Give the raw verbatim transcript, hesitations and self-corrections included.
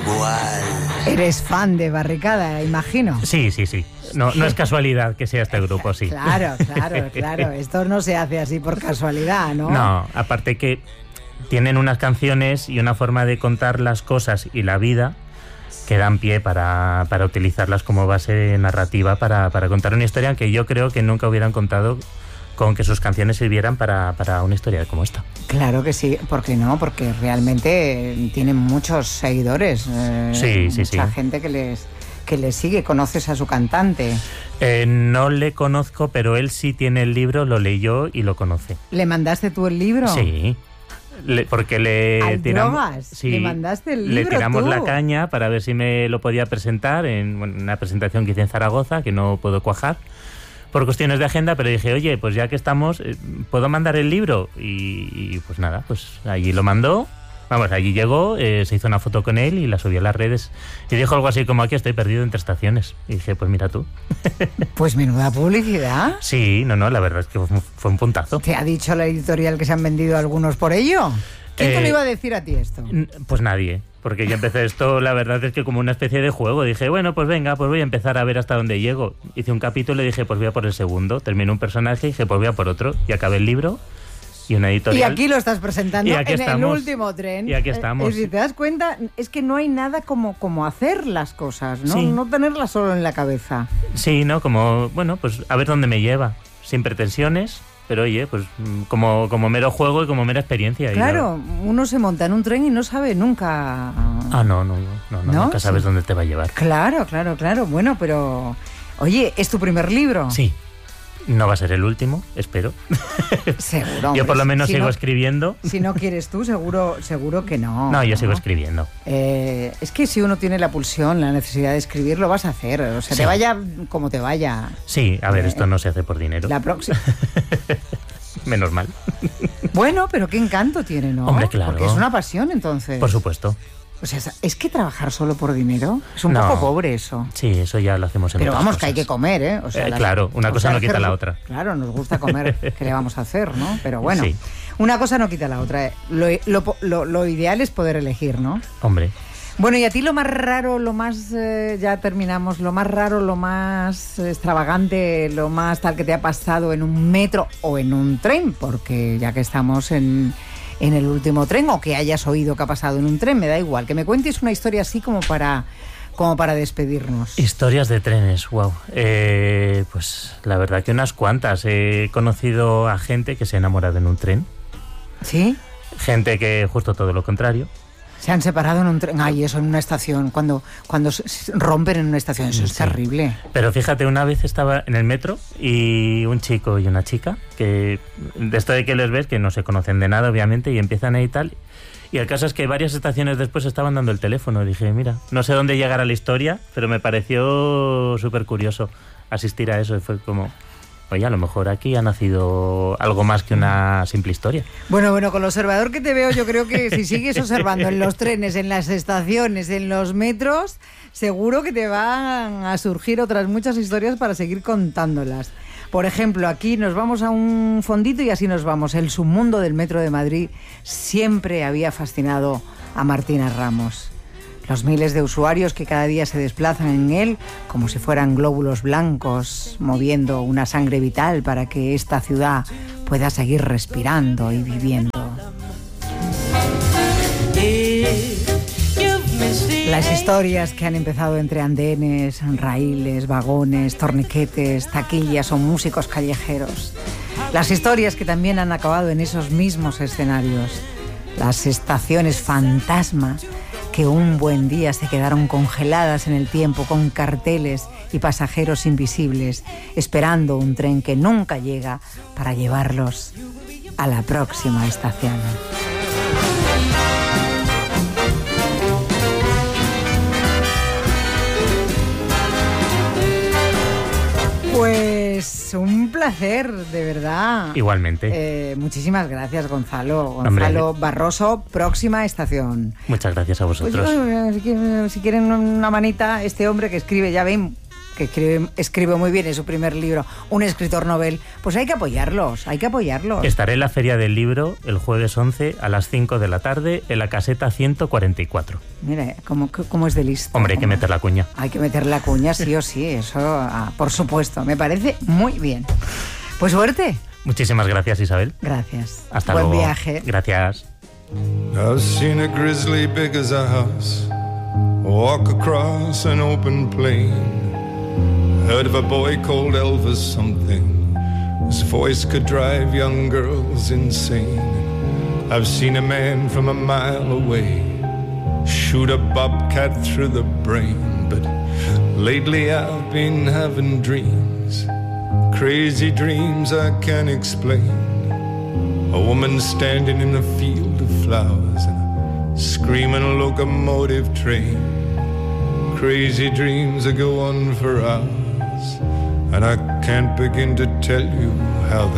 igual. Eres fan de Barricada, imagino. Sí, sí, sí. No, no es casualidad que sea este grupo, sí. Claro, claro, claro. Esto no se hace así por casualidad, ¿no? No, aparte que tienen unas canciones y una forma de contar las cosas y la vida que dan pie para, para utilizarlas como base narrativa para, para contar una historia que yo creo que nunca hubieran contado con que sus canciones sirvieran para, para una historia como esta. Claro que sí, ¿por qué no? Porque realmente tienen muchos seguidores. Eh, sí, sí, mucha sí. gente que les, que les sigue. ¿Conoces a su cantante? Eh, no le conozco, pero él sí tiene el libro, lo leyó y lo conoce. ¿Le mandaste tú el libro? Sí. Le, porque le ¿Al tiramos, drogas? sí, ¿Le mandaste el libro le tiramos tú? la caña para ver si me lo podía presentar en bueno, una presentación que hice en Zaragoza, que no puedo cuajar por cuestiones de agenda, pero dije, oye, pues ya que estamos, ¿puedo mandar el libro? Y, y pues nada, pues allí lo mandó. Vamos, allí llegó, eh, se hizo una foto con él y la subió a las redes. Y dijo algo así como, aquí estoy perdido entre estaciones. Y dije, pues mira tú. Pues menuda publicidad. Sí, no, no, la verdad es que fue, fue un puntazo. ¿Te ha dicho la editorial que se han vendido algunos por ello? ¿Quién Eh, te lo iba a decir a ti esto? Pues nadie, porque yo empecé esto, la verdad es que como una especie de juego. Dije, bueno, pues venga, pues voy a empezar a ver hasta dónde llego. Hice un capítulo y dije, pues voy a por el segundo. Terminé un personaje y dije, pues voy a por otro. Y acabé el libro. Y una editorial. Y aquí lo estás presentando Y aquí en estamos. el último tren. Y aquí estamos. Eh, si te das cuenta, es que no hay nada como, como hacer las cosas, ¿no? Sí. No tenerlas solo en la cabeza. Sí, ¿no? Como, bueno, pues a ver dónde me lleva. Sin pretensiones, pero oye, pues como, como mero juego y como mera experiencia. Claro, Y uno se monta en un tren y no sabe nunca... Ah, no, no, no, no, ¿No? nunca sabes Sí. dónde te va a llevar. Claro, claro, claro. Bueno, pero... Oye, ¿es tu primer libro? Sí. No va a ser el último, espero. Seguro, Yo hombre. por lo menos Si sigo no- escribiendo. Si no quieres tú, seguro, seguro que no. No, yo sigo escribiendo. Eh, es que si uno tiene la pulsión, la necesidad de escribir, lo vas a hacer. O sea, Sí. te vaya como te vaya. Sí, a ver, Eh, esto no se hace por dinero. La próxima. Menos mal. Bueno, pero qué encanto tiene, ¿no? Hombre, claro. Porque es una pasión, entonces. Por supuesto. O sea, es que trabajar solo por dinero es un No. poco pobre eso. Sí, eso ya lo hacemos en Pero otras vamos, que hay cosas. que comer, ¿eh? O sea, Eh, las- claro, una o cosa sea, no quita hacer- la otra. Claro, nos gusta comer, ¿qué le vamos a hacer, no? Pero bueno, Sí. una cosa no quita la otra. Lo, lo- lo- lo ideal es poder elegir, ¿no? Hombre, Bueno, y a ti lo más raro, lo más, eh, ya terminamos, lo más raro, lo más extravagante, lo más tal que te ha pasado en un metro o en un tren, porque ya que estamos en, en el último tren, o que hayas oído que ha pasado en un tren, me da igual, que me cuentes una historia así como para, como para despedirnos. historias de trenes, wow. Eh, pues la verdad que unas cuantas. He conocido a gente que se ha enamorado en un tren. ¿Sí? Gente que justo todo lo contrario. Se han separado en un tren. Ay, eso en una estación, cuando, cuando se- se rompen en una estación, eso es Sí. terrible. Pero fíjate, una vez estaba en el metro y un chico y una chica, que de esto de que les ves, que no se conocen de nada, obviamente, y empiezan ahí y tal. Y el caso es que varias estaciones después estaban dando el teléfono. Dije, mira, no sé dónde llegará la historia, pero me pareció súper curioso asistir a eso. Y fue como, oye, a lo mejor aquí ha nacido algo más que una simple historia. Bueno, bueno, con lo observador que te veo, yo creo que si sigues observando en los trenes, en las estaciones, en los metros, seguro que te van a surgir otras muchas historias para seguir contándolas. Por ejemplo, aquí nos vamos a un fondito y así nos vamos. El submundo del Metro de Madrid siempre había fascinado a Martina Ramos. Los miles de usuarios que cada día se desplazan en él como si fueran glóbulos blancos, moviendo una sangre vital para que esta ciudad pueda seguir respirando y viviendo. Las historias que han empezado entre andenes, raíles, vagones, torniquetes, taquillas o músicos callejeros. Las historias que también han acabado en esos mismos escenarios. Las estaciones fantasma que un buen día se quedaron congeladas en el tiempo con carteles y pasajeros invisibles, esperando un tren que nunca llega para llevarlos a la próxima estación. Pues un placer, de verdad. Igualmente. Eh, muchísimas gracias, Gonzalo. Hombre. Gonzalo Barroso, próxima estación. Muchas gracias a Pues vosotros. yo, eh, si quieren, si quieren una manita, este hombre que escribe, ya ven, que escribe, escribe muy bien en su primer libro, un escritor novel, pues hay que apoyarlos, hay que apoyarlos. Estaré en la Feria del Libro el jueves once a las cinco de la tarde en la caseta ciento cuarenta y cuatro. Mira, ¿cómo, cómo es de listo? Hombre, hay que meter la cuña. Hay que meter la cuña, sí o sí, eso, ah, por supuesto, me parece muy bien. Pues suerte. Muchísimas gracias, Isabel. Gracias. Hasta Buen luego. viaje. Gracias. I've seen a grizzly big as a house walk across an open plain. Heard of a boy called Elvis something. His voice could drive young girls insane. I've seen a man from a mile away shoot a bobcat through the brain. But lately I've been having dreams, crazy dreams I can't explain. A woman standing in a field of flowers and a screaming locomotive train. Crazy dreams that go on for hours, and I can't begin to tell you how they